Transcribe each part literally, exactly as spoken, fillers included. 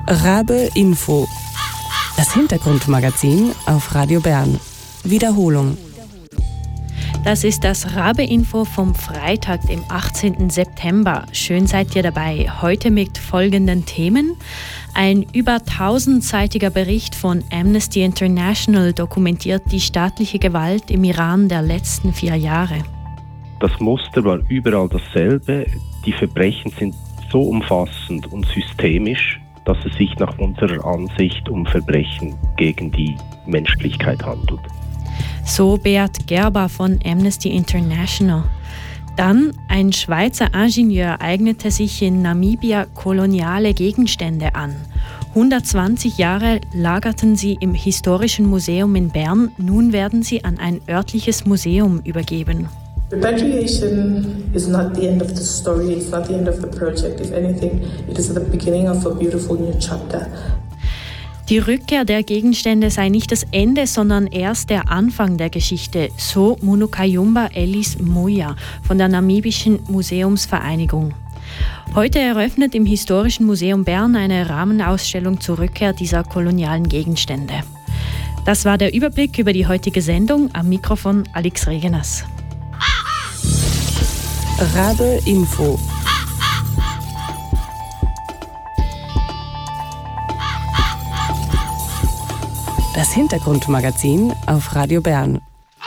Rabe Info. Das Hintergrundmagazin auf Radio Bern. Wiederholung. Das ist das Rabe Info vom Freitag, dem achtzehnten September. Schön seid ihr dabei. Heute mit folgenden Themen. Ein über tausendseitiger Bericht von Amnesty International dokumentiert die staatliche Gewalt im Iran der letzten vier Jahre. Das Muster war überall dasselbe. Die Verbrechen sind so umfassend und systemisch, dass es sich nach unserer Ansicht um Verbrechen gegen die Menschlichkeit handelt. So Beat Gerber von Amnesty International. Dann, ein Schweizer Ingenieur eignete sich in Namibia koloniale Gegenstände an. hundertzwanzig Jahre lagerten sie im Historischen Museum in Bern, nun werden sie an ein örtliches Museum übergeben. Repatriation is not the end of the story, it's not the end of the project. If anything, it is the beginning of a beautiful new chapter. Die Rückkehr der Gegenstände sei nicht das Ende, sondern erst der Anfang der Geschichte, so Munukayumba Ellis Moya von der namibischen Museumsvereinigung. Heute eröffnet im Historischen Museum Bern eine Rahmenausstellung zur Rückkehr dieser kolonialen Gegenstände. Das war der Überblick über die heutige Sendung. Am Mikrofon Alex Regeners. Rabe Info. Das Hintergrundmagazin auf Radio Bern.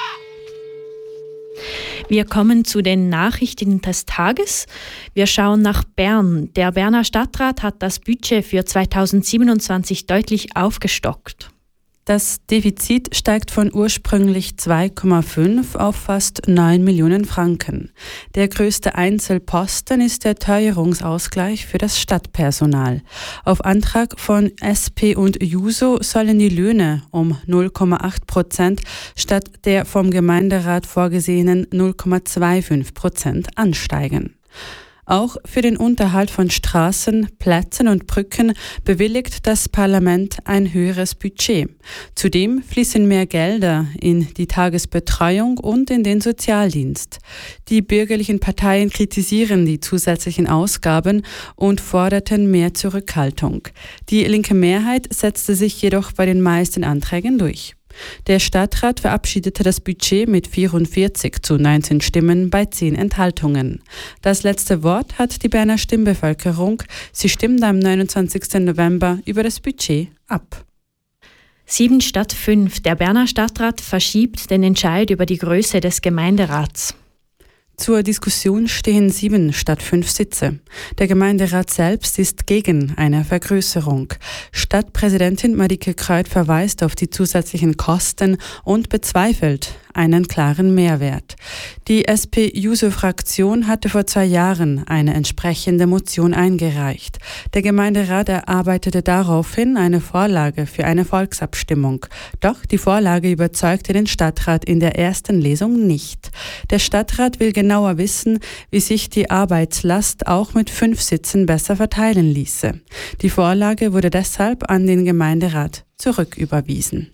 Wir kommen zu den Nachrichten des Tages. Wir schauen nach Bern. Der Berner Stadtrat hat das Budget für zweitausendsiebenundzwanzig deutlich aufgestockt. Das Defizit steigt von ursprünglich zwei Komma fünf auf fast neun Millionen Franken. Der größte Einzelposten ist der Teuerungsausgleich für das Stadtpersonal. Auf Antrag von S P und Juso sollen die Löhne um null Komma acht Prozent statt der vom Gemeinderat vorgesehenen null Komma fünfundzwanzig Prozent ansteigen. Auch für den Unterhalt von Straßen, Plätzen und Brücken bewilligt das Parlament ein höheres Budget. Zudem fließen mehr Gelder in die Tagesbetreuung und in den Sozialdienst. Die bürgerlichen Parteien kritisieren die zusätzlichen Ausgaben und forderten mehr Zurückhaltung. Die linke Mehrheit setzte sich jedoch bei den meisten Anträgen durch. Der Stadtrat verabschiedete das Budget mit vierundvierzig zu neunzehn Stimmen bei zehn Enthaltungen. Das letzte Wort hat die Berner Stimmbevölkerung. Sie stimmt am neunundzwanzigsten November über das Budget ab. Sieben statt fünf. Der Berner Stadtrat verschiebt den Entscheid über die Größe des Gemeinderats. Zur Diskussion stehen sieben statt fünf Sitze. Der Gemeinderat selbst ist gegen eine Vergrößerung. Stadtpräsidentin Marike Kreuth verweist auf die zusätzlichen Kosten und bezweifelt einen klaren Mehrwert. Die S P-Juso-Fraktion hatte vor zwei Jahren eine entsprechende Motion eingereicht. Der Gemeinderat erarbeitete daraufhin eine Vorlage für eine Volksabstimmung. Doch die Vorlage überzeugte den Stadtrat in der ersten Lesung nicht. Der Stadtrat will genauer wissen, wie sich die Arbeitslast auch mit fünf Sitzen besser verteilen ließe. Die Vorlage wurde deshalb an den Gemeinderat zurücküberwiesen.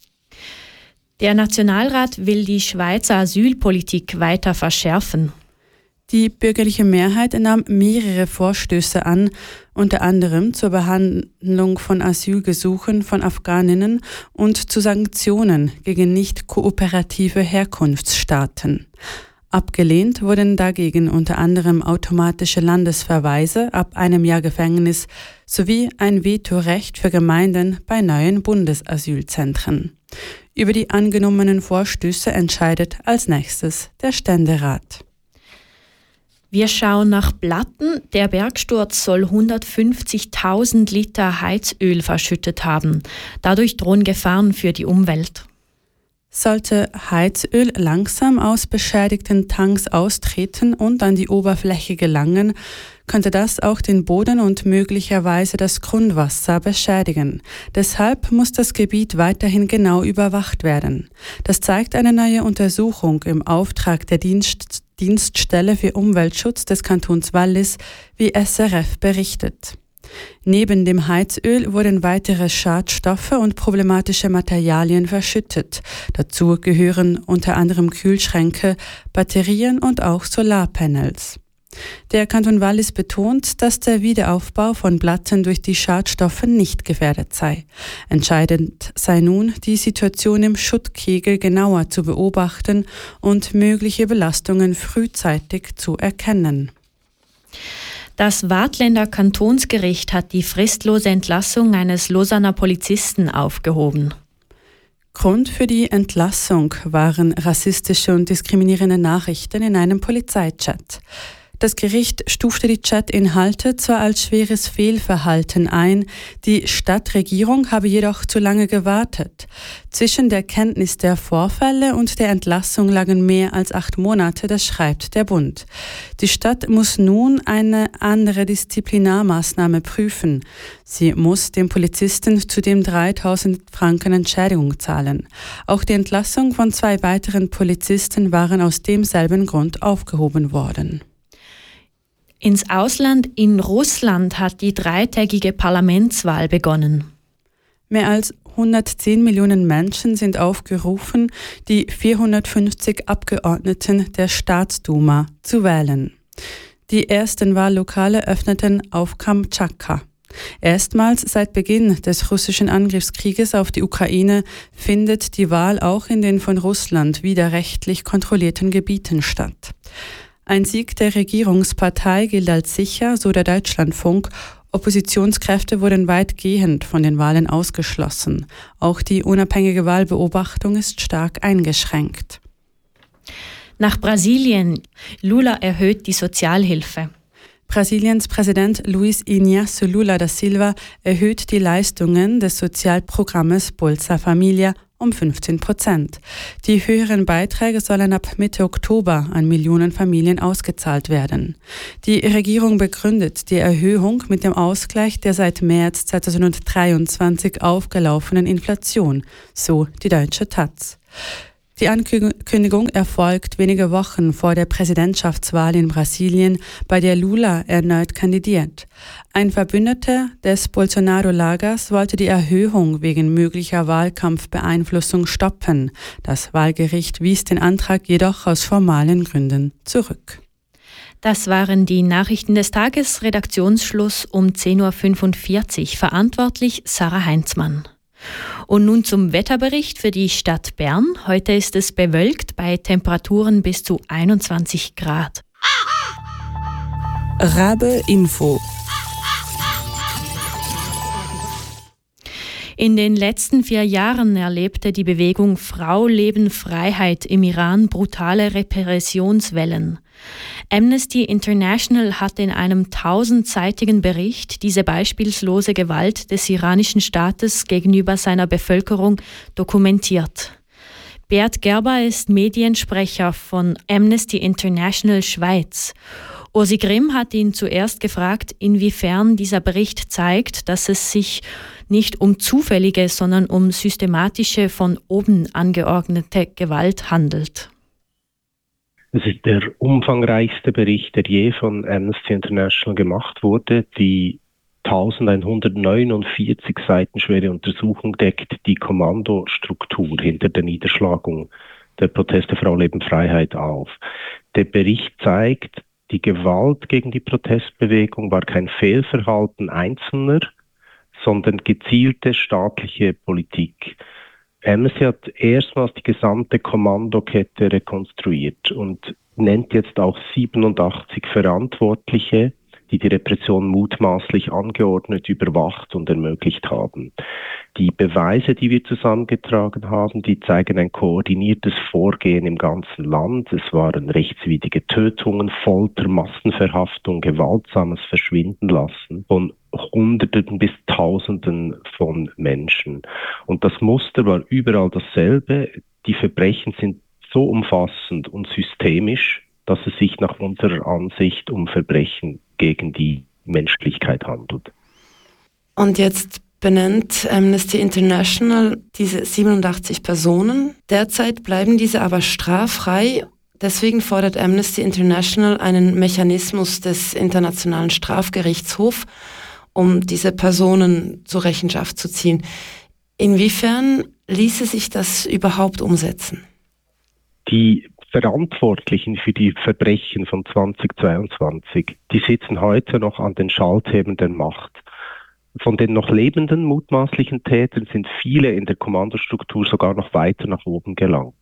Der Nationalrat will die Schweizer Asylpolitik weiter verschärfen. Die bürgerliche Mehrheit nahm mehrere Vorstöße an, unter anderem zur Behandlung von Asylgesuchen von Afghaninnen und zu Sanktionen gegen nicht kooperative Herkunftsstaaten. Abgelehnt wurden dagegen unter anderem automatische Landesverweise ab einem Jahr Gefängnis sowie ein Vetorecht für Gemeinden bei neuen Bundesasylzentren. Über die angenommenen Vorstöße entscheidet als nächstes der Ständerat. Wir schauen nach Platten. Der Bergsturz soll hundertfünfzigtausend Liter Heizöl verschüttet haben. Dadurch drohen Gefahren für die Umwelt. Sollte Heizöl langsam aus beschädigten Tanks austreten und an die Oberfläche gelangen, könnte das auch den Boden und möglicherweise das Grundwasser beschädigen. Deshalb muss das Gebiet weiterhin genau überwacht werden. Das zeigt eine neue Untersuchung im Auftrag der Dienst- Dienststelle für Umweltschutz des Kantons Wallis, wie S R F berichtet. Neben dem Heizöl wurden weitere Schadstoffe und problematische Materialien verschüttet. Dazu gehören unter anderem Kühlschränke, Batterien und auch Solarpanels. Der Kanton Wallis betont, dass der Wiederaufbau von Blatten durch die Schadstoffe nicht gefährdet sei. Entscheidend sei nun, die Situation im Schuttkegel genauer zu beobachten und mögliche Belastungen frühzeitig zu erkennen. Das Waadtländer Kantonsgericht hat die fristlose Entlassung eines Lausanner Polizisten aufgehoben. Grund für die Entlassung waren rassistische und diskriminierende Nachrichten in einem Polizeichat. Das Gericht stufte die Chat-Inhalte zwar als schweres Fehlverhalten ein, die Stadtregierung habe jedoch zu lange gewartet. Zwischen der Kenntnis der Vorfälle und der Entlassung lagen mehr als acht Monate, das schreibt der Bund. Die Stadt muss nun eine andere Disziplinarmaßnahme prüfen. Sie muss dem Polizisten zudem dreitausend Franken Entschädigung zahlen. Auch die Entlassung von zwei weiteren Polizisten waren aus demselben Grund aufgehoben worden. Ins Ausland in Russland hat die dreitägige Parlamentswahl begonnen. Mehr als hundertzehn Millionen Menschen sind aufgerufen, die vierhundertfünfzig Abgeordneten der Staatsduma zu wählen. Die ersten Wahllokale öffneten auf Kamtschatka. Erstmals seit Beginn des russischen Angriffskrieges auf die Ukraine findet die Wahl auch in den von Russland widerrechtlich kontrollierten Gebieten statt. Ein Sieg der Regierungspartei gilt als sicher, so der Deutschlandfunk. Oppositionskräfte wurden weitgehend von den Wahlen ausgeschlossen. Auch die unabhängige Wahlbeobachtung ist stark eingeschränkt. Nach Brasilien. Lula erhöht die Sozialhilfe. Brasiliens Präsident Luiz Inácio Lula da Silva erhöht die Leistungen des Sozialprogrammes Bolsa Familia um fünfzehn Prozent. Die höheren Beiträge sollen ab Mitte Oktober an Millionen Familien ausgezahlt werden. Die Regierung begründet die Erhöhung mit dem Ausgleich der seit März zweitausenddreiundzwanzig aufgelaufenen Inflation, so die Deutsche Taz. Die Ankündigung erfolgt wenige Wochen vor der Präsidentschaftswahl in Brasilien, bei der Lula erneut kandidiert. Ein Verbündeter des Bolsonaro-Lagers wollte die Erhöhung wegen möglicher Wahlkampfbeeinflussung stoppen. Das Wahlgericht wies den Antrag jedoch aus formalen Gründen zurück. Das waren die Nachrichten des Tages, Redaktionsschluss um zehn Uhr fünfundvierzig. Verantwortlich Sarah Heinzmann. Und nun zum Wetterbericht für die Stadt Bern. Heute ist es bewölkt bei Temperaturen bis zu einundzwanzig Grad. Rabe Info. In den letzten vier Jahren erlebte die Bewegung Frau, Leben, Freiheit im Iran brutale Repressionswellen. Amnesty International hat in einem tausendseitigen Bericht diese beispiellose Gewalt des iranischen Staates gegenüber seiner Bevölkerung dokumentiert. Bert Gerber ist Mediensprecher von Amnesty International Schweiz. Ursi Grimm hat ihn zuerst gefragt, inwiefern dieser Bericht zeigt, dass es sich nicht um zufällige, sondern um systematische, von oben angeordnete Gewalt handelt. Es ist der umfangreichste Bericht, der je von Amnesty International gemacht wurde. Die elfhundertneunundvierzig Seiten schwere Untersuchung deckt die Kommandostruktur hinter der Niederschlagung der Proteste Frau, Leben, Freiheit auf. Der Bericht zeigt, die Gewalt gegen die Protestbewegung war kein Fehlverhalten Einzelner, sondern gezielte staatliche Politik. Amnesty hat erstmals die gesamte Kommandokette rekonstruiert und nennt jetzt auch siebenundachtzig Verantwortliche, die die Repression mutmaßlich angeordnet, überwacht und ermöglicht haben. Die Beweise, die wir zusammengetragen haben, die zeigen ein koordiniertes Vorgehen im ganzen Land. Es waren rechtswidrige Tötungen, Folter, Massenverhaftung, gewaltsames Verschwindenlassen von Hunderten bis Tausenden von Menschen. Und das Muster war überall dasselbe. Die Verbrechen sind so umfassend und systemisch, dass es sich nach unserer Ansicht um Verbrechen gegen die Menschlichkeit handelt. Und jetzt benennt Amnesty International diese siebenundachtzig Personen. Derzeit bleiben diese aber straffrei. Deswegen fordert Amnesty International einen Mechanismus des Internationalen Strafgerichtshofs, um diese Personen zur Rechenschaft zu ziehen. Inwiefern ließe sich das überhaupt umsetzen? Die Verantwortlichen für die Verbrechen von zweitausendzweiundzwanzig, die sitzen heute noch an den Schalthebeln der Macht. Von den noch lebenden mutmaßlichen Tätern sind viele in der Kommandostruktur sogar noch weiter nach oben gelangt.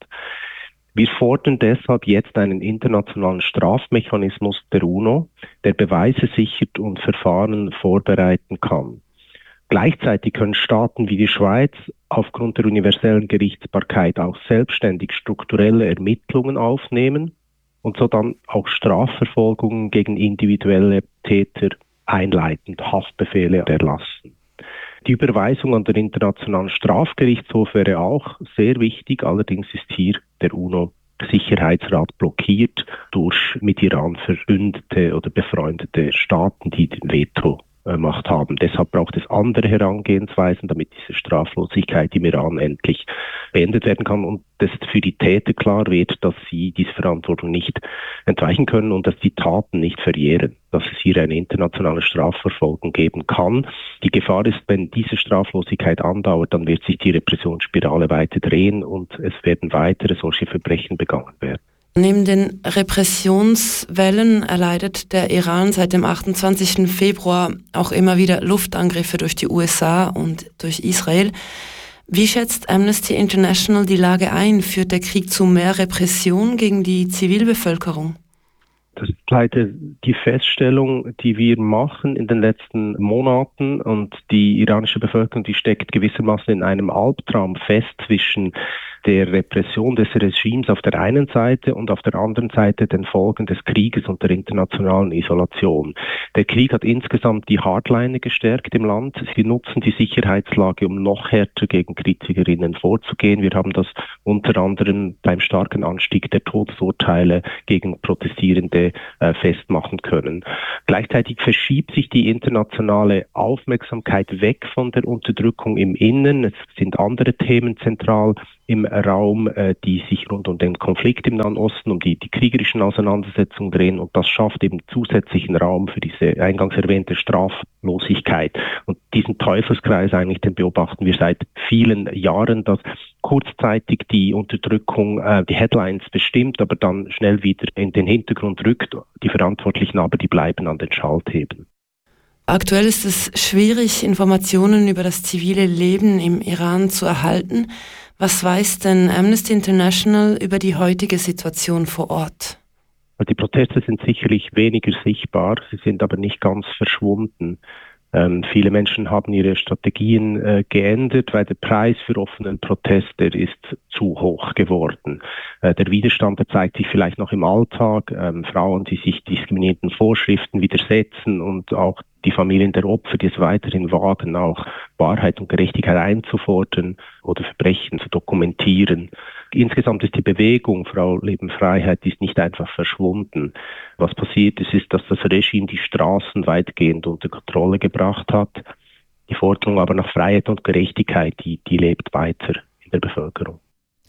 Wir fordern deshalb jetzt einen internationalen Strafmechanismus der UNO, der Beweise sichert und Verfahren vorbereiten kann. Gleichzeitig können Staaten wie die Schweiz aufgrund der universellen Gerichtsbarkeit auch selbstständig strukturelle Ermittlungen aufnehmen und so dann auch Strafverfolgungen gegen individuelle Täter einleitend Haftbefehle erlassen. Die Überweisung an den Internationalen Strafgerichtshof wäre auch sehr wichtig, allerdings ist hier der UNO-Sicherheitsrat blockiert durch mit Iran verbündete oder befreundete Staaten, die den Veto Macht haben. Deshalb braucht es andere Herangehensweisen, damit diese Straflosigkeit im Iran endlich beendet werden kann und dass für die Täter klar wird, dass sie diese Verantwortung nicht entweichen können und dass die Taten nicht verjähren, dass es hier eine internationale Strafverfolgung geben kann. Die Gefahr ist, wenn diese Straflosigkeit andauert, dann wird sich die Repressionsspirale weiter drehen und es werden weitere solche Verbrechen begangen werden. Neben den Repressionswellen erleidet der Iran seit dem achtundzwanzigsten Februar auch immer wieder Luftangriffe durch die U S A und durch Israel. Wie schätzt Amnesty International die Lage ein? Führt der Krieg zu mehr Repression gegen die Zivilbevölkerung? Das ist leider die Feststellung, die wir machen in den letzten Monaten, und die iranische Bevölkerung, die steckt gewissermaßen in einem Albtraum fest zwischen der Repression des Regimes auf der einen Seite und auf der anderen Seite den Folgen des Krieges und der internationalen Isolation. Der Krieg hat insgesamt die Hardliner gestärkt im Land. Sie nutzen die Sicherheitslage, um noch härter gegen Kritikerinnen vorzugehen. Wir haben das unter anderem beim starken Anstieg der Todesurteile gegen Protestierende äh, festmachen können. Gleichzeitig verschiebt sich die internationale Aufmerksamkeit weg von der Unterdrückung im Innern. Es sind andere Themen zentral im Raum, äh, die sich rund um den Konflikt im Nahen Osten, um die, die kriegerischen Auseinandersetzungen drehen, und das schafft eben zusätzlichen Raum für diese eingangs erwähnte Straflosigkeit. Und diesen Teufelskreis eigentlich, den beobachten wir seit vielen Jahren, dass kurzzeitig die Unterdrückung äh, die Headlines bestimmt, aber dann schnell wieder in den Hintergrund rückt. Die Verantwortlichen aber, die bleiben an den Schalthebeln. Aktuell ist es schwierig, Informationen über das zivile Leben im Iran zu erhalten. Was weiß denn Amnesty International über die heutige Situation vor Ort? Die Proteste sind sicherlich weniger sichtbar, sie sind aber nicht ganz verschwunden. Ähm, viele Menschen haben ihre Strategien äh, geändert, weil der Preis für offenen Protest, der ist zu hoch geworden. Äh, der Widerstand, der zeigt sich vielleicht noch im Alltag, ähm, Frauen, die sich diskriminierenden Vorschriften widersetzen, und auch die Familien der Opfer, die es weiterhin wagen, auch Wahrheit und Gerechtigkeit einzufordern oder Verbrechen zu dokumentieren. Insgesamt ist die Bewegung Frau Leben Freiheit ist nicht einfach verschwunden. Was passiert ist, ist, dass das Regime die Straßen weitgehend unter Kontrolle gebracht hat. Die Forderung aber nach Freiheit und Gerechtigkeit, die, die lebt weiter in der Bevölkerung.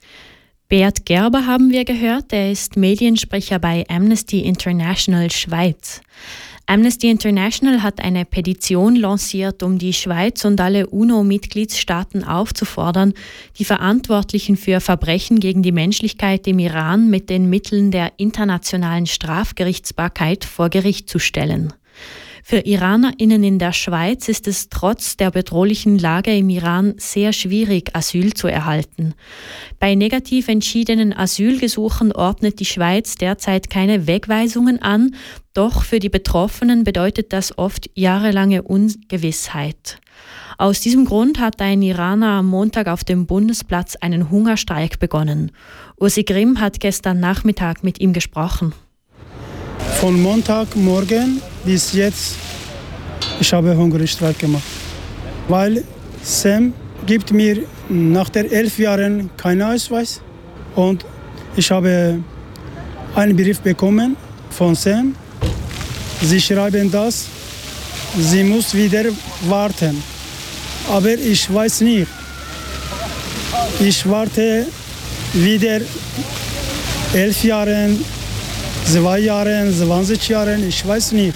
Bert Gerber haben wir gehört, er ist Mediensprecher bei Amnesty International Schweiz. Amnesty International hat eine Petition lanciert, um die Schweiz und alle UNO-Mitgliedstaaten aufzufordern, die Verantwortlichen für Verbrechen gegen die Menschlichkeit im Iran mit den Mitteln der internationalen Strafgerichtsbarkeit vor Gericht zu stellen. Für IranerInnen in der Schweiz ist es trotz der bedrohlichen Lage im Iran sehr schwierig, Asyl zu erhalten. Bei negativ entschiedenen Asylgesuchen ordnet die Schweiz derzeit keine Wegweisungen an, doch für die Betroffenen bedeutet das oft jahrelange Ungewissheit. Aus diesem Grund hat ein Iraner am Montag auf dem Bundesplatz einen Hungerstreik begonnen. Ursi Grimm hat gestern Nachmittag mit ihm gesprochen. Von Montagmorgen bis jetzt, ich habe Hungerstreik gemacht. Weil Sam gibt mir nach der elf Jahren keinen Ausweis. Und ich habe einen Brief bekommen von Sam. Sie schreiben das, sie muss wieder warten. Aber ich weiß nicht. Ich warte wieder elf Jahre. Zwei Jahre, zwanzig Jahre, ich weiß nicht.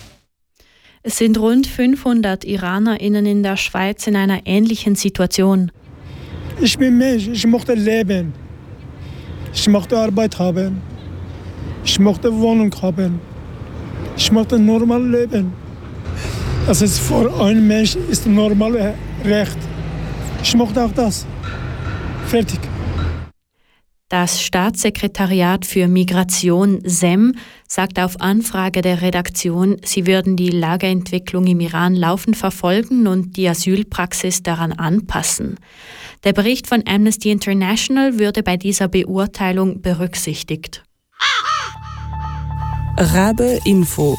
Es sind rund fünfhundert IranerInnen in der Schweiz in einer ähnlichen Situation. Ich bin Mensch, ich möchte leben. Ich möchte Arbeit haben. Ich möchte Wohnung haben. Ich möchte normal leben. Das ist für einen Menschen ist normales Recht. Ich möchte auch das. Fertig. Das Staatssekretariat für Migration S E M sagt auf Anfrage der Redaktion, sie würden die Lageentwicklung im Iran laufend verfolgen und die Asylpraxis daran anpassen. Der Bericht von Amnesty International würde bei dieser Beurteilung berücksichtigt. Rabe Info.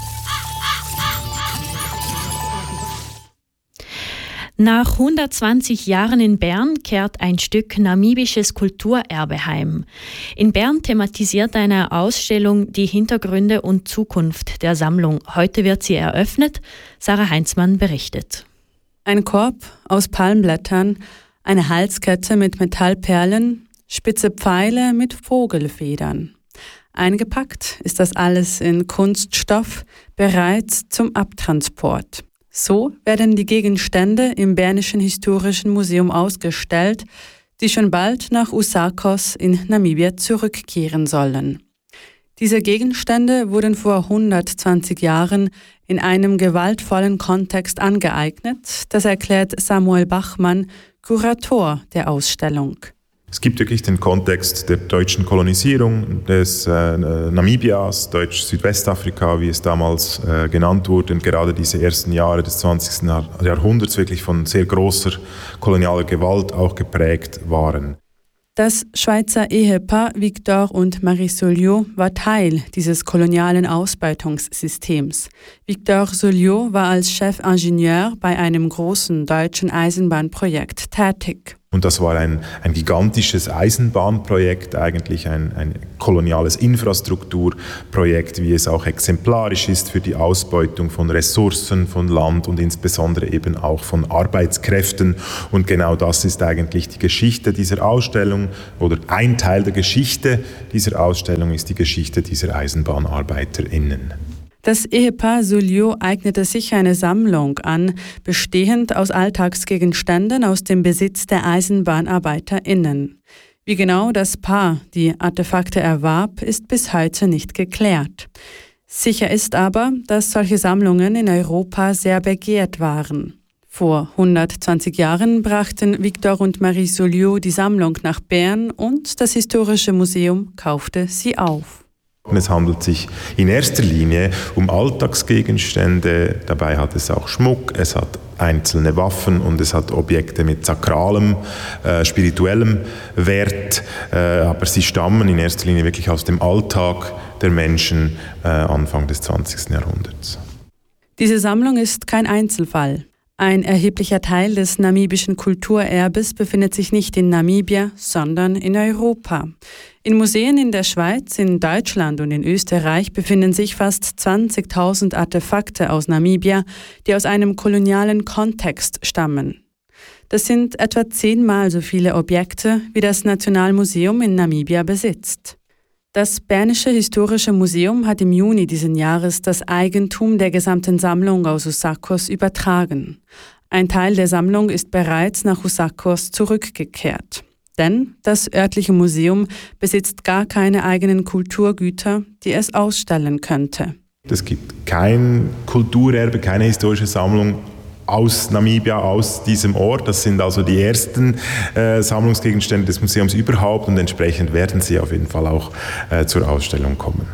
Nach hundertzwanzig Jahren in Bern kehrt ein Stück namibisches Kulturerbe heim. In Bern thematisiert eine Ausstellung die Hintergründe und Zukunft der Sammlung. Heute wird sie eröffnet. Sarah Heinzmann berichtet. Ein Korb aus Palmblättern, eine Halskette mit Metallperlen, spitze Pfeile mit Vogelfedern. Eingepackt ist das alles in Kunststoff, bereit zum Abtransport. So werden die Gegenstände im Bernischen Historischen Museum ausgestellt, die schon bald nach Usakos in Namibia zurückkehren sollen. Diese Gegenstände wurden vor hundertzwanzig Jahren in einem gewaltvollen Kontext angeeignet, das erklärt Samuel Bachmann, Kurator der Ausstellung. Es gibt wirklich den Kontext der deutschen Kolonisierung des äh, Namibias, Deutsch-Südwestafrika, wie es damals äh, genannt wurde, und gerade diese ersten Jahre des zwanzigsten Jahrhunderts wirklich von sehr großer kolonialer Gewalt auch geprägt waren. Das Schweizer Ehepaar Victor und Marie Soliot war Teil dieses kolonialen Ausbeutungssystems. Victor Soliot war als Chefingenieur bei einem großen deutschen Eisenbahnprojekt tätig. Und das war ein, ein gigantisches Eisenbahnprojekt, eigentlich ein, ein koloniales Infrastrukturprojekt, wie es auch exemplarisch ist für die Ausbeutung von Ressourcen, von Land und insbesondere eben auch von Arbeitskräften. Und genau das ist eigentlich die Geschichte dieser Ausstellung, oder ein Teil der Geschichte dieser Ausstellung ist die Geschichte dieser EisenbahnarbeiterInnen. Das Ehepaar Soliot eignete sich eine Sammlung an, bestehend aus Alltagsgegenständen aus dem Besitz der EisenbahnarbeiterInnen. Wie genau das Paar die Artefakte erwarb, ist bis heute nicht geklärt. Sicher ist aber, dass solche Sammlungen in Europa sehr begehrt waren. Vor hundertzwanzig Jahren brachten Victor und Marie Soliot die Sammlung nach Bern und das Historische Museum kaufte sie auf. Es handelt sich in erster Linie um Alltagsgegenstände, dabei hat es auch Schmuck, es hat einzelne Waffen und es hat Objekte mit sakralem, äh, spirituellem Wert, äh, aber sie stammen in erster Linie wirklich aus dem Alltag der Menschen äh, Anfang des zwanzigsten Jahrhunderts. Diese Sammlung ist kein Einzelfall. Ein erheblicher Teil des namibischen Kulturerbes befindet sich nicht in Namibia, sondern in Europa. In Museen in der Schweiz, in Deutschland und in Österreich befinden sich fast zwanzigtausend Artefakte aus Namibia, die aus einem kolonialen Kontext stammen. Das sind etwa zehnmal so viele Objekte, wie das Nationalmuseum in Namibia besitzt. Das Bernische Historische Museum hat im Juni diesen Jahres das Eigentum der gesamten Sammlung aus Usakos übertragen. Ein Teil der Sammlung ist bereits nach Usakos zurückgekehrt. Denn das örtliche Museum besitzt gar keine eigenen Kulturgüter, die es ausstellen könnte. Es gibt kein Kulturerbe, keine historische Sammlung aus Namibia, aus diesem Ort. Das sind also die ersten äh, Sammlungsgegenstände des Museums überhaupt und entsprechend werden sie auf jeden Fall auch äh, zur Ausstellung kommen.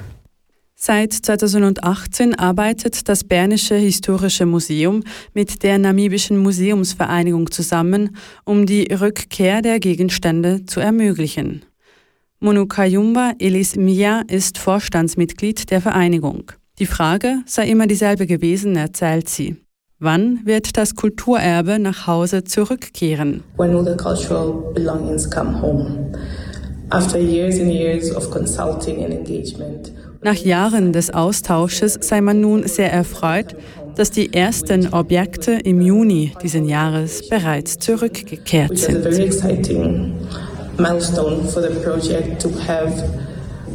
Seit zweitausendachtzehn arbeitet das Bernische Historische Museum mit der Namibischen Museumsvereinigung zusammen, um die Rückkehr der Gegenstände zu ermöglichen. Monukayumba Elis Mia ist Vorstandsmitglied der Vereinigung. Die Frage sei immer dieselbe gewesen, erzählt sie. Wann wird das Kulturerbe nach Hause zurückkehren? When will the cultural belongings come home? After years and years of consulting and engagement. Nach Jahren des Austausches sei man nun sehr erfreut, dass die ersten Objekte im Juni diesen Jahres bereits zurückgekehrt sind. Which is a very exciting milestone for the project to have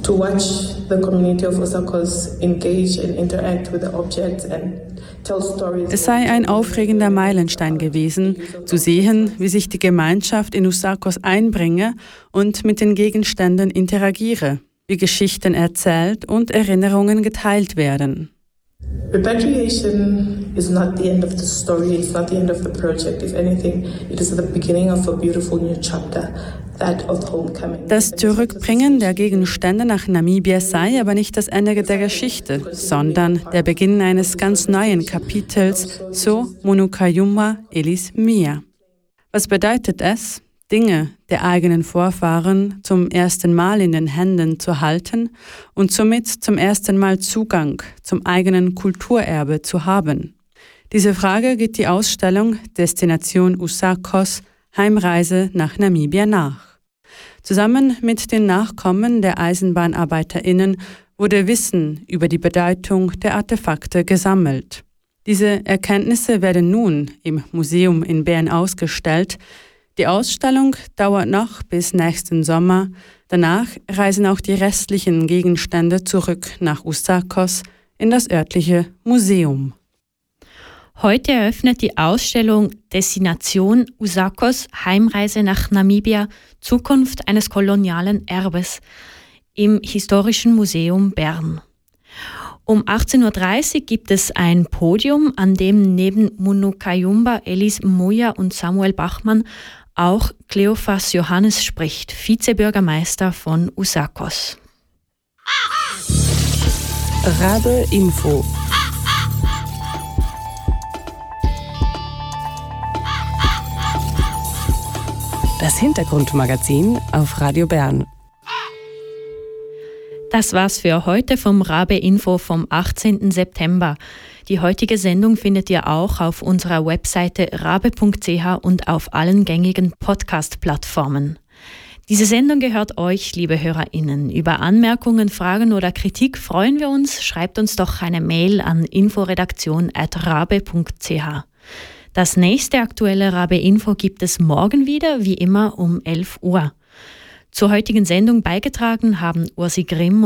to watch the community of Osakos engage and interact with the objects and tell stories. Es sei ein aufregender Meilenstein gewesen, zu sehen, wie sich die Gemeinschaft in Usakos einbringe und mit den Gegenständen interagiere, wie Geschichten erzählt und Erinnerungen geteilt werden. Repatriation is not the end of the story, it's not the end of the project. If anything, it is the beginning of a beautiful new chapter, that of homecoming. Das Zurückbringen der Gegenstände nach Namibia sei aber nicht das Ende der Geschichte, sondern der Beginn eines ganz neuen Kapitels, so Monokayumba Ellis Mia. Was bedeutet es, Dinge der eigenen Vorfahren zum ersten Mal in den Händen zu halten und somit zum ersten Mal Zugang zum eigenen Kulturerbe zu haben? Diese Frage geht die Ausstellung Destination Usakos – Heimreise nach Namibia nach. Zusammen mit den Nachkommen der EisenbahnarbeiterInnen wurde Wissen über die Bedeutung der Artefakte gesammelt. Diese Erkenntnisse werden nun im Museum in Bern ausgestellt. Die Ausstellung dauert noch bis nächsten Sommer. Danach reisen auch die restlichen Gegenstände zurück nach Usakos in das örtliche Museum. Heute eröffnet die Ausstellung Destination Usakos – Heimreise nach Namibia – Zukunft eines kolonialen Erbes im Historischen Museum Bern. Um achtzehn Uhr dreißig gibt es ein Podium, an dem neben Monokayumba Ellis Moya und Samuel Bachmann auch Cleophas Johannes spricht, Vizebürgermeister von Usakos. Rabe Info. Das Hintergrundmagazin auf Radio Bern. Das war's für heute vom Rabe Info vom achtzehnten September. Die heutige Sendung findet ihr auch auf unserer Webseite rabe punkt c h und auf allen gängigen Podcast-Plattformen. Diese Sendung gehört euch, liebe HörerInnen. Über Anmerkungen, Fragen oder Kritik freuen wir uns. Schreibt uns doch eine Mail an inforedaktion at rabe punkt c h. Das nächste aktuelle Rabe Info gibt es morgen wieder, wie immer um elf Uhr. Zur heutigen Sendung beigetragen haben Ursi Grimm